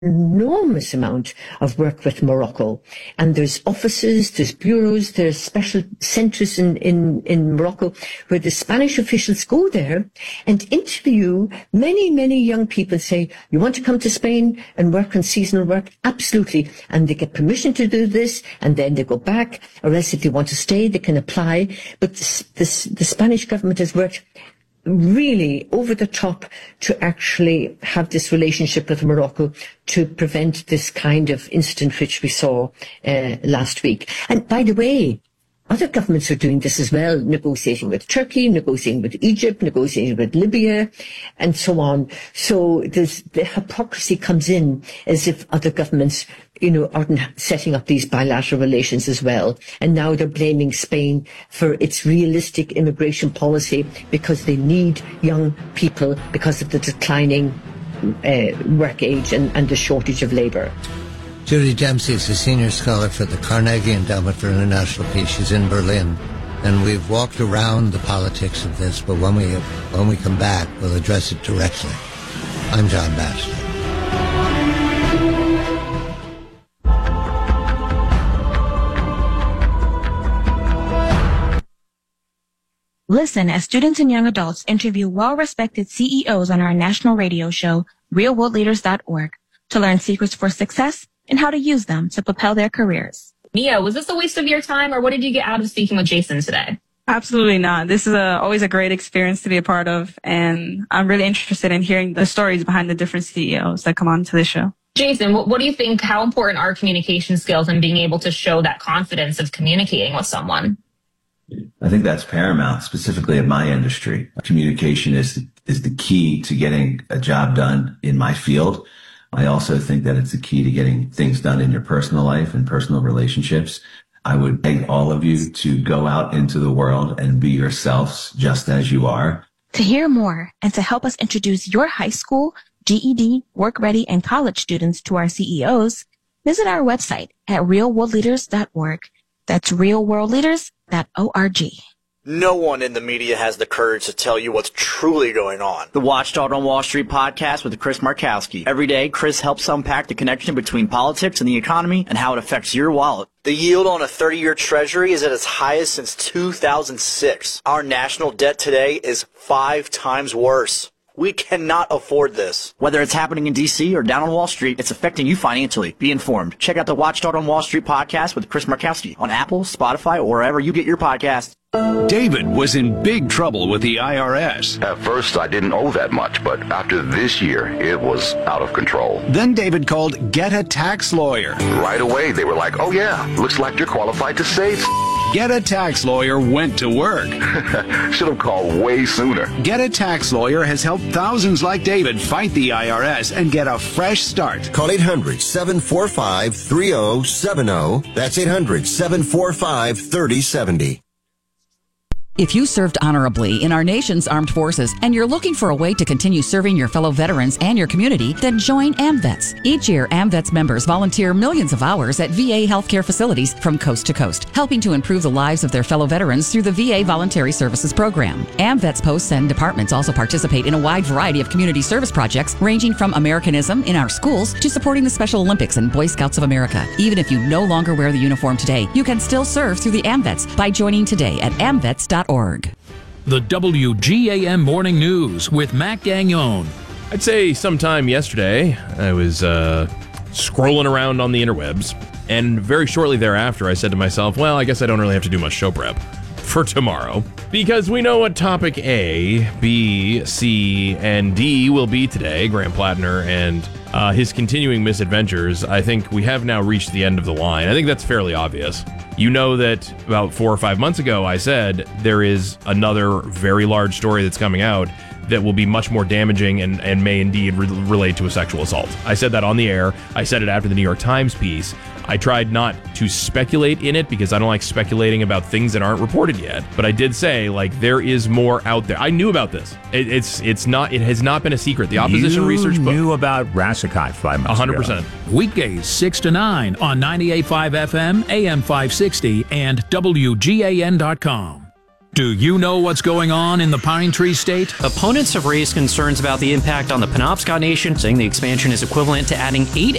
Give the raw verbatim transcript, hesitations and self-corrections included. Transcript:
enormous amount of work with Morocco, and there's offices, there's bureaus, there's special centres in, in, in Morocco where the Spanish officials go there and interview many, many young people. Say, you want to come to Spain and work on seasonal work? Absolutely. And they get permission to do this, and then they go back, or else if they want to stay, they can apply. But this, this, the Spanish government has worked really over the top to actually have this relationship with Morocco to prevent this kind of incident which we saw uh, last week. And by the way, other governments are doing this as well, negotiating with Turkey, negotiating with Egypt, negotiating with Libya, and so on. So there's, the hypocrisy comes in as if other governments, you know, aren't setting up these bilateral relations as well. And now they're blaming Spain for its realistic immigration policy because they need young people because of the declining uh, work age and, and the shortage of labour. Judy Dempsey is a senior scholar for the Carnegie Endowment for International Peace. She's in Berlin, and we've walked around the politics of this, but when we when we come back, we'll address it directly. I'm John Batchelor. Listen as students and young adults interview well-respected C E Os on our national radio show, real world leaders dot org, to learn secrets for success and how to use them to propel their careers. Mia, was this a waste of your time, or what did you get out of speaking with Jason today? Absolutely not. This is a, always a great experience to be a part of, and I'm really interested in hearing the stories behind the different C E Os that come on to the show. Jason, what, what do you think, how important are communication skills and being able to show that confidence of communicating with someone? I think that's paramount, specifically in my industry. Communication is is the key to getting a job done in my field. I also think that it's the key to getting things done in your personal life and personal relationships. I would beg all of you to go out into the world and be yourselves just as you are. To hear more and to help us introduce your high school, G E D, work ready, and college students to our C E Os, visit our website at real world leaders dot org. That's real world leaders dot org. No one in the media has the courage to tell you what's truly going on. The Watchdog on Wall Street podcast with Chris Markowski. Every day, Chris helps unpack the connection between politics and the economy and how it affects your wallet. The yield on a thirty-year treasury is at its highest since two thousand six. Our national debt today is five times worse. We cannot afford this. Whether it's happening in D C or down on Wall Street, it's affecting you financially. Be informed. Check out the Watchdog on Wall Street podcast with Chris Markowski on Apple, Spotify, or wherever you get your podcasts. David was in big trouble with the I R S. At first, I didn't owe that much, but after this year, it was out of control. Then David called Get a Tax Lawyer. Right away, they were like, oh yeah, looks like you're qualified to save. Get a Tax Lawyer went to work. Should have called way sooner. Get a Tax Lawyer has helped thousands like David fight the I R S and get a fresh start. Call eight hundred, seven four five, three zero seven zero. That's eight hundred, seven four five, three zero seven zero. If you served honorably in our nation's armed forces and you're looking for a way to continue serving your fellow veterans and your community, then join AMVETS. Each year, AMVETS members volunteer millions of hours at V A healthcare facilities from coast to coast, helping to improve the lives of their fellow veterans through the V A Voluntary Services Program. AMVETS posts and departments also participate in a wide variety of community service projects, ranging from Americanism in our schools to supporting the Special Olympics and Boy Scouts of America. Even if you no longer wear the uniform today, you can still serve through the AMVETS by joining today at amvets dot org. The W G A M Morning News with Mac Gagnon. I'd say sometime yesterday, I was uh, scrolling around on the interwebs, and very shortly thereafter, I said to myself, well, I guess I don't really have to do much show prep for tomorrow, because we know what topic A, B, C, and D will be today, Graham Plattner and uh, his continuing misadventures. I think we have now reached the end of the line. I think that's fairly obvious. You know that about four or five months ago, I said there is another very large story that's coming out that will be much more damaging and, and may indeed re- relate to a sexual assault. I said that on the air. I said it after the New York Times piece. I tried not to speculate in it because I don't like speculating about things that aren't reported yet. But I did say, like, there is more out there. I knew about this. It, it's it's not. It has not been a secret. The opposition you research book knew about Rassicot five months one hundred percent. ago. Weekdays six to nine on ninety-eight point five F M, A M five sixty, and W G A N dot com. Do you know what's going on in the Pine Tree State? Opponents have raised concerns about the impact on the Penobscot Nation, saying the expansion is equivalent to adding eight